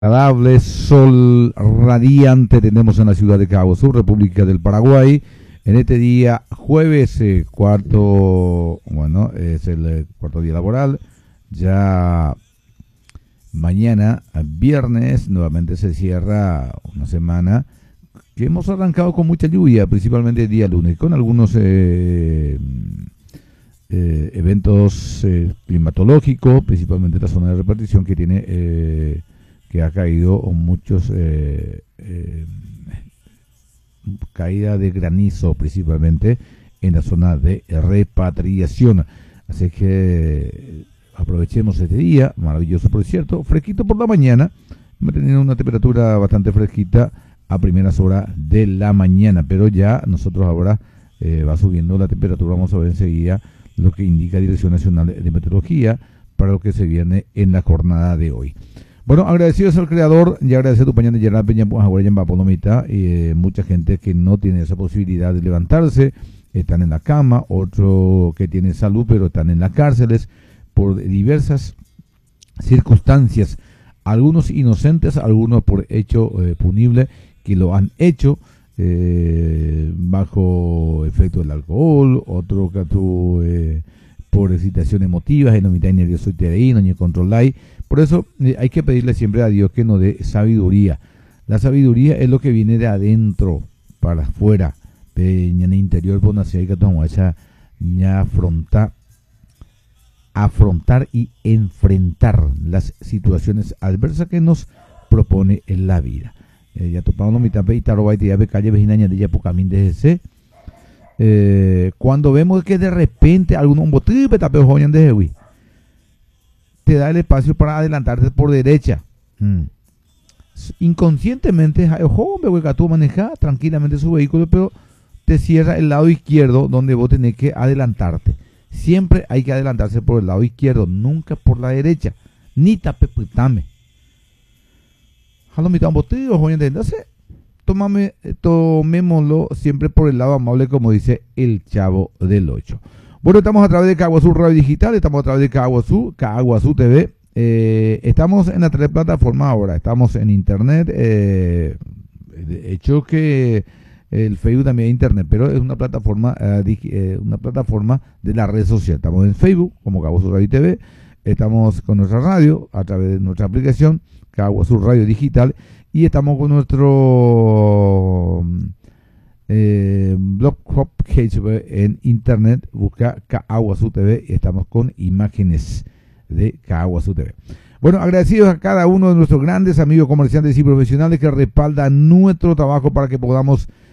Agradable sol radiante tenemos en la ciudad de Caguazú, República del Paraguay. En este día jueves, es el cuarto día laboral. Ya mañana, viernes, nuevamente se cierra una semana que hemos arrancado con mucha lluvia, principalmente el día lunes, con algunos eventos climatológicos, principalmente la zona de repartición que tiene... que ha caído muchos caída de granizo principalmente en la zona de repatriación. Así que aprovechemos este día, maravilloso por cierto, fresquito por la mañana, teniendo una temperatura bastante fresquita a primeras horas de la mañana, pero ya nosotros ahora va subiendo la temperatura, vamos a ver enseguida lo que indica Dirección Nacional de Meteorología para lo que se viene en la jornada de hoy. Bueno, agradecidos al creador y agradecer a tu pañal de Gerard Peña, Palomita, y mucha gente que no tiene esa posibilidad de levantarse, están en la cama, otro que tiene salud pero están en las cárceles por diversas circunstancias, algunos inocentes, algunos por hecho punible, que lo han hecho bajo efecto del alcohol, otro que tuvo por excitación emotiva, y no mitad nervioso y tereíno, ni controláis. Por eso hay que pedirle siempre a Dios que nos dé sabiduría. La sabiduría es lo que viene de adentro para afuera. En el interior, pues nació que afrontar y enfrentar las situaciones adversas que nos propone en la vida. Ya topamos mi tape y taroba y de calle vecina de Yapocamín de cuando vemos que de repente algún botripe tape joyan de Jehui, te da el espacio para adelantarte por derecha. Inconscientemente, tú manejas tranquilamente su vehículo, pero te cierra el lado izquierdo donde vos tenés que adelantarte. Siempre hay que adelantarse por el lado izquierdo, nunca por la derecha. Ni tapeputame. Entonces, tomémoslo siempre por el lado amable, como dice el Chavo del 8. Bueno, estamos a través de Caguazú Radio Digital, estamos a través de Caguazú TV, estamos en las tres plataformas ahora, estamos en internet, de hecho que el Facebook también es internet, pero es una plataforma de la red social. Estamos en Facebook como Caguazú Radio TV, estamos con nuestra radio a través de nuestra aplicación Caguazú Radio Digital y estamos con nuestro... blog page en internet, busca Caguazú TV y estamos con imágenes de Caguazú TV. Bueno, agradecidos a cada uno de nuestros grandes amigos comerciantes y profesionales que respaldan nuestro trabajo para que podamos